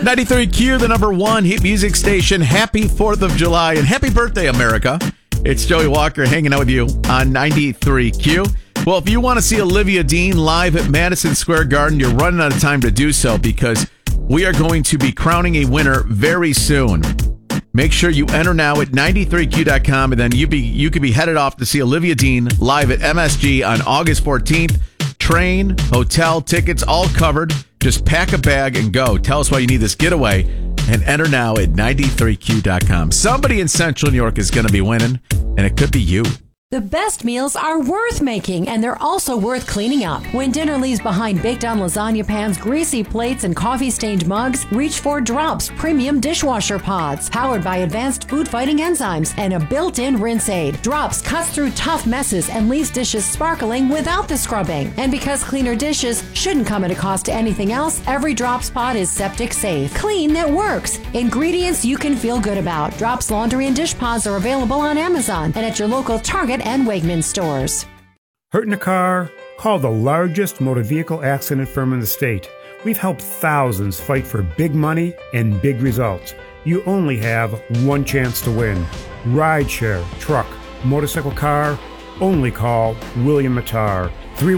93Q, the number one hit music station. Happy 4th of July and happy birthday, America. It's Joey Walker hanging out with you on 93Q. Well, if you want to see Olivia Dean live at Madison Square Garden, you're running out of time to do so because we are going to be crowning a winner very soon. Make sure you enter now at 93Q.com, and then you could be headed off to see Olivia Dean live at MSG on August 14th. Train, hotel, tickets, all covered. Just pack a bag and go. Tell us why you need this getaway and enter now at 93Q.com. Somebody in Central New York is going to be winning, and it could be you. The best meals are worth making, and they're also worth cleaning up. When dinner leaves behind baked-on lasagna pans, greasy plates, and coffee-stained mugs, reach for Drops Premium Dishwasher Pods, powered by advanced food-fighting enzymes and a built-in rinse aid. Drops cuts through tough messes and leaves dishes sparkling without the scrubbing. And because cleaner dishes shouldn't come at a cost to anything else, every Drops pod is septic safe. Clean that works. Ingredients you can feel good about. Drops laundry and dish pods are available on Amazon and at your local Target and Wegmans stores. Hurt in a car? Call the largest motor vehicle accident firm in the state. We've helped thousands fight for big money and big results. You only have one chance to win. Rideshare, truck, motorcycle, car, only call William Matar.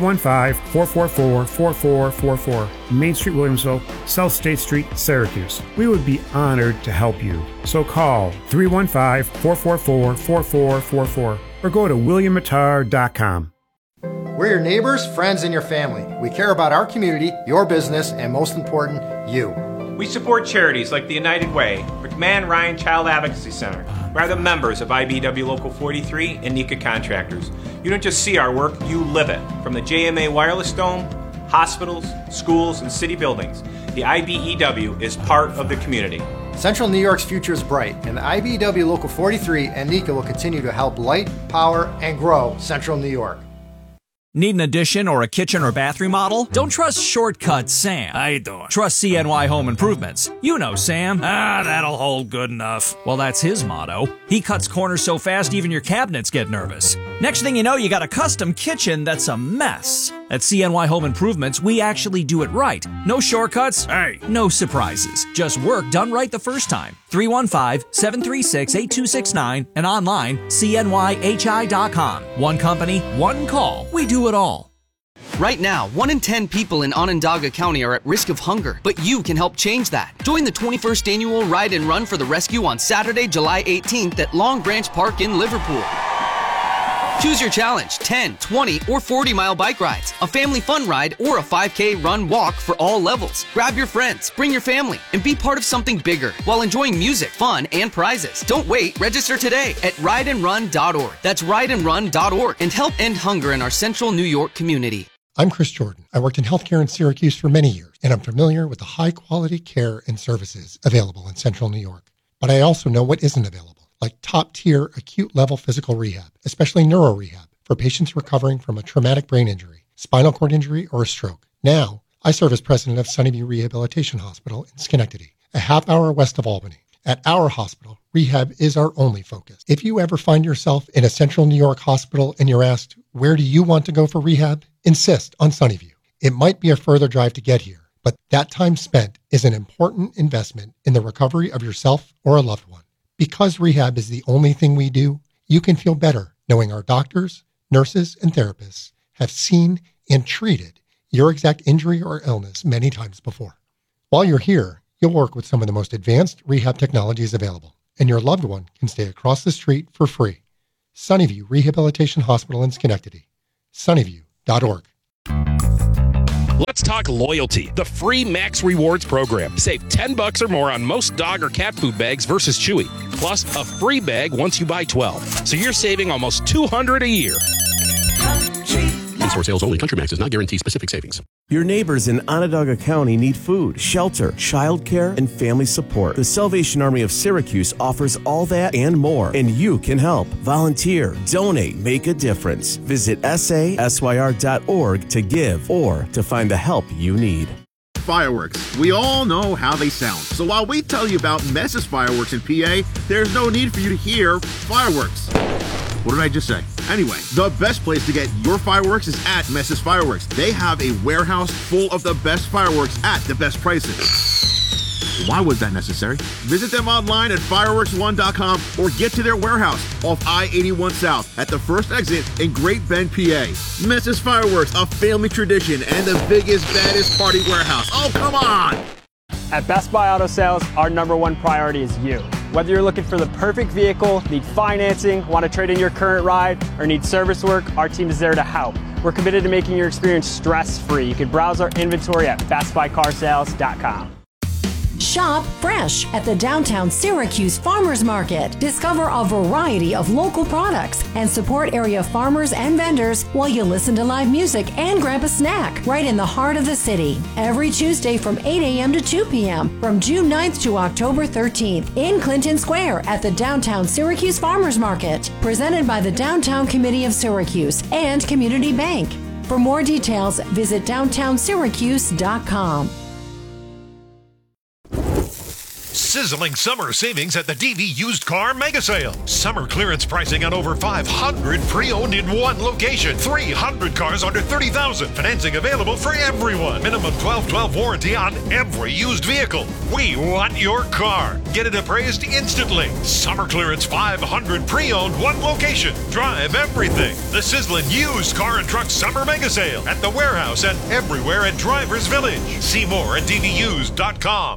315-444-4444. Main Street, Williamsville, South State Street, Syracuse. We would be honored to help you. So call 315-444-4444 or go to williammatar.com. We're your neighbors, friends, and your family. We care about our community, your business, and most important, you. We support charities like the United Way, McMahon Ryan Child Advocacy Center, who are the members of IBEW Local 43 and NECA Contractors. You don't just see our work, you live it. From the JMA Wireless Dome, hospitals, schools, and city buildings, the IBEW is part of the community. Central New York's future is bright, and the IBEW Local 43 and NECA will continue to help light, power, and grow Central New York. Need an addition or a kitchen or bath remodel? Don't trust Shortcut Sam. I don't. Trust CNY Home Improvements. You know Sam. That'll hold good enough. Well, that's his motto. He cuts corners so fast even your cabinets get nervous. Next thing you know, you got a custom kitchen that's a mess. At CNY Home Improvements, we actually do it right. No shortcuts. Hey. No surprises. Just work done right the first time. 315-736-8269 and online, cnyhi.com. One company, one call. We do it all. Right now, 1 in 10 people in Onondaga County are at risk of hunger, but you can help change that. Join the 21st annual Ride and Run for the Rescue on Saturday, July 18th at Long Branch Park in Liverpool. Choose your challenge, 10, 20, or 40-mile bike rides, a family fun ride, or a 5K run walk for all levels. Grab your friends, bring your family, and be part of something bigger while enjoying music, fun, and prizes. Don't wait, register today at rideandrun.org. That's rideandrun.org and help end hunger in our Central New York community. I'm Chris Jordan. I worked in healthcare in Syracuse for many years, and I'm familiar with the high-quality care and services available in Central New York. But I also know what isn't available, like top-tier acute-level physical rehab, especially neuro rehab, for patients recovering from a traumatic brain injury, spinal cord injury, or a stroke. Now, I serve as president of Sunnyview Rehabilitation Hospital in Schenectady, a half hour west of Albany. At our hospital, rehab is our only focus. If you ever find yourself in a Central New York hospital and you're asked, where do you want to go for rehab? Insist on Sunnyview. It might be a further drive to get here, but that time spent is an important investment in the recovery of yourself or a loved one. Because rehab is the only thing we do, you can feel better knowing our doctors, nurses, and therapists have seen and treated your exact injury or illness many times before. While you're here, you'll work with some of the most advanced rehab technologies available, and your loved one can stay across the street for free. Sunnyview Rehabilitation Hospital in Schenectady. Sunnyview.org. Let's talk loyalty. The free Max Rewards program. Save $10 or more on most dog or cat food bags versus Chewy. Plus a free bag once you buy 12. So you're saving almost $200 a year. In-store sales only. Country Max does not guarantee specific savings. Your neighbors in Onondaga County need food, shelter, childcare, and family support. The Salvation Army of Syracuse offers all that and more, and you can help. Volunteer, donate, make a difference. Visit sasyr.org to give or to find the help you need. Fireworks. We all know how they sound. So while we tell you about Mess's Fireworks in PA, there's no need for you to hear fireworks. What did I just say? Anyway, the best place to get your fireworks is at Mess's Fireworks. They have a warehouse full of the best fireworks at the best prices. Why was that necessary? Visit them online at fireworks1.com or get to their warehouse off I-81 South at the first exit in Great Bend, PA. Messis Fireworks, a family tradition and the biggest, baddest party warehouse. Oh, come on! At Best Buy Auto Sales, our #1 priority is you. Whether you're looking for the perfect vehicle, need financing, want to trade in your current ride, or need service work, our team is there to help. We're committed to making your experience stress-free. You can browse our inventory at bestbuycarsales.com. Shop fresh at the downtown Syracuse Farmers Market. Discover a variety of local products and support area farmers and vendors while you listen to live music and grab a snack right in the heart of the city. Every Tuesday from 8 a.m. to 2 p.m. from June 9th to October 13th in Clinton Square at the downtown Syracuse Farmers Market. Presented by the Downtown Committee of Syracuse and Community Bank. For more details, visit downtownsyracuse.com. Sizzling summer savings at the DV Used Car Mega Sale. Summer clearance pricing on over 500 pre-owned in one location. 300 cars under $30,000. Financing available for everyone. Minimum 12/12 warranty on every used vehicle. We want your car. Get it appraised instantly. Summer clearance 500 pre-owned, one location. Drive everything. The sizzling Used Car and Truck Summer Mega Sale at the warehouse and everywhere at Drivers Village. See more at dvused.com.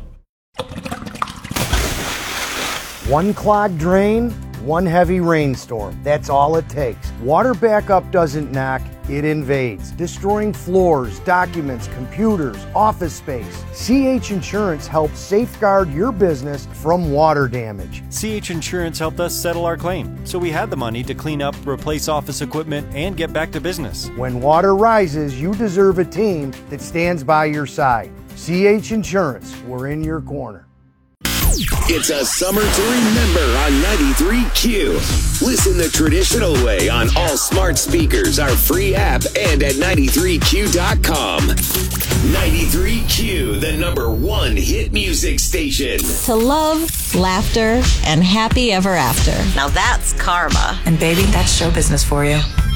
One clogged drain, one heavy rainstorm. That's all it takes. Water backup doesn't knock, it invades, destroying floors, documents, computers, office space. CH Insurance helps safeguard your business from water damage. CH Insurance helped us settle our claim, so we had the money to clean up, replace office equipment, and get back to business. When water rises, you deserve a team that stands by your side. CH Insurance, we're in your corner. It's a summer to remember on 93Q. Listen the traditional way on all smart speakers, our free app, and at 93Q.com. 93Q, the #1 hit music station. To love, laughter, and happy ever after. Now that's karma. And baby, that's show business for you.